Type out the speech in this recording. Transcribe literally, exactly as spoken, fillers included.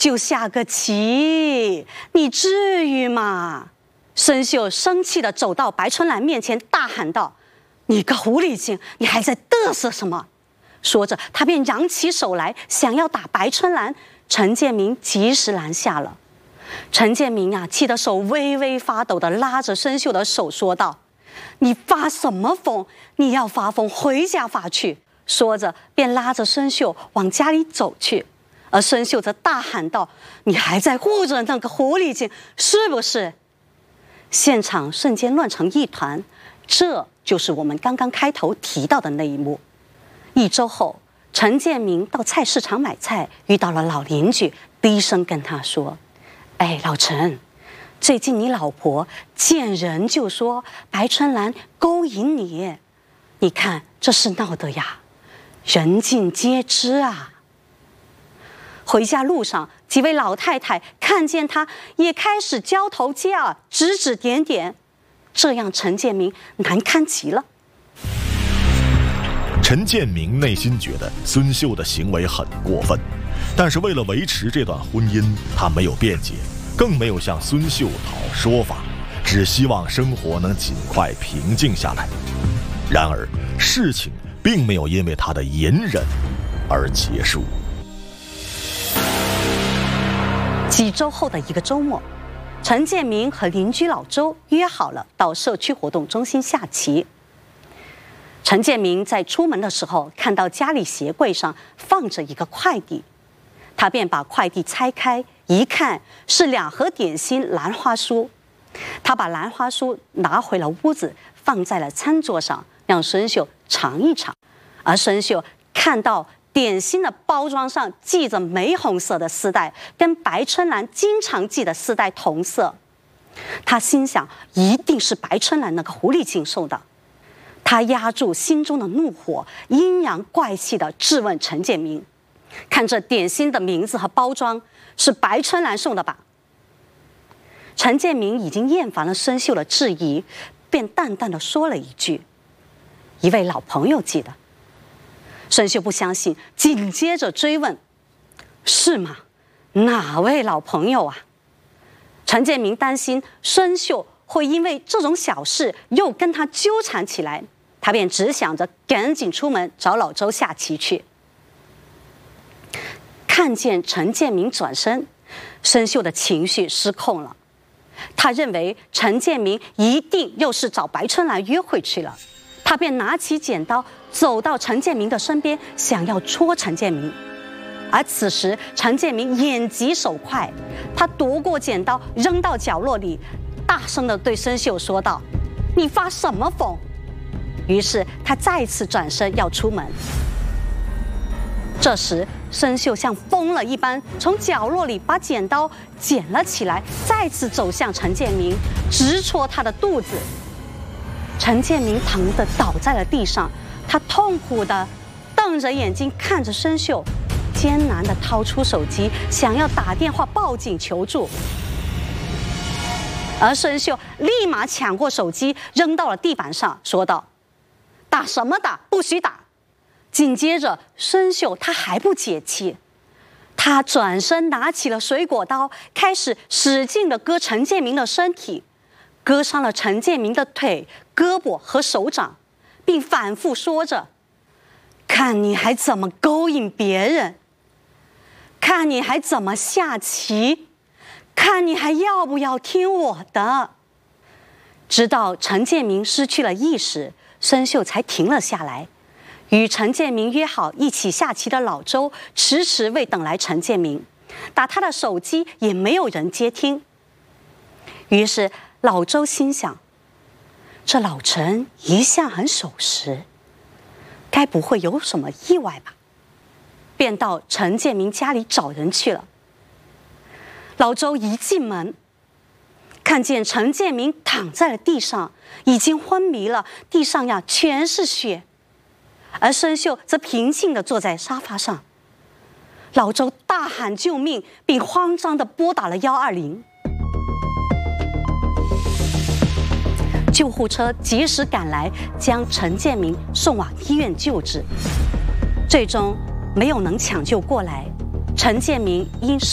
就下个棋，你至于吗？生锈生气地走到白春兰面前，大喊道：“你个狐狸精，你还在嘚瑟什么？”说着，他便扬起手来，想要打白春兰。陈建明及时拦下了。陈建明啊，气得手微微发抖地拉着生锈的手说道：“你发什么疯？你要发疯，回家发去！”说着，便拉着生锈往家里走去。而生锈则大喊道：“你还在护着那个狐狸精，是不是？”现场瞬间乱成一团，这就是我们刚刚开头提到的那一幕。一周后，陈建明到菜市场买菜，遇到了老邻居，低声跟他说：“哎，老陈，最近你老婆见人就说白春兰勾引你，你看这是闹的呀，人尽皆知啊。”回家路上，几位老太太看见他，也开始交头接耳，指指点点，这样陈建明难堪极了。 陈建明内心觉得孙秀的行为很过分，但是为了维持这段婚姻，他没有辩解，更没有向孙秀讨说法，只希望生活能尽快平静下来。然而，事情并没有因为他的隐忍而结束。 几周后的一个周末，陈建明和邻居老周约好了到社区活动中心下棋。陈建明在出门的时候看到家里鞋柜上放着一个快递，他便把快递拆开，一看是两盒点心兰花酥。他把兰花酥拿回了屋子，放在了餐桌上，让孙秀尝一尝。而孙秀看到点心的包装上系着玫红色的丝带，跟白春兰经常系的丝带同色，他心想一定是白春兰那个狐狸精送的。他压住心中的怒火，阴阳怪气地质问陈建明：“看这点心的名字和包装，是白春兰送的吧？”陈建明已经厌烦了孙秀的质疑，便淡淡地说了一句：“一位老朋友寄的。”孙秀不相信，紧接着追问：“是吗？哪位老朋友啊？”陈建明担心孙秀会因为这种小事又跟他纠缠起来，他便只想着赶紧出门找老周下棋去。看见陈建明转身，孙秀的情绪失控了。他认为陈建明一定又是找白春兰约会去了，他便拿起剪刀走到陈建明的身边，想要戳陈建明。而此时陈建明眼疾手快，他夺过剪刀扔到角落里，大声地对孙秀说道：“你发什么疯？”于是他再次转身要出门。这时孙秀像疯了一般，从角落里把剪刀捡了起来，再次走向陈建明，直戳他的肚子。陈建明疼得倒在了地上，他痛苦地瞪着眼睛看着孙秀，艰难地掏出手机，想要打电话报警求助。而孙秀立马抢过手机，扔到了地板上，说道：“打什么打？不许打！”紧接着，孙秀他还不解气，他转身拿起了水果刀，开始使劲地割陈建明的身体，割伤了陈建明的腿、胳膊和手掌，并反复说着：“看你还怎么勾引别人，看你还怎么下棋，看你还要不要听我的。”直到陈建明失去了意识，孙秀才停了下来。与陈建明约好一起下棋的老周迟迟未等来陈建明，打他的手机也没有人接听。于是老周心想，这老陈一向很守时，该不会有什么意外吧，便到陈建明家里找人去了。老周一进门，看见陈建明躺在了地上，已经昏迷了，地上呀全是血。而孙秀则平静地坐在沙发上。老周大喊救命，并慌张地拨打了一二零。救护车及时赶来，将陈建明送往医院救治，最终没有能抢救过来。陈建明因